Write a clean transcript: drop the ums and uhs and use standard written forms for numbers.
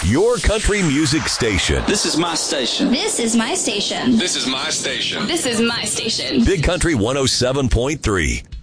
your country music station. This is my station. This is my station. This is my station. This is my station. Big Country 107.3.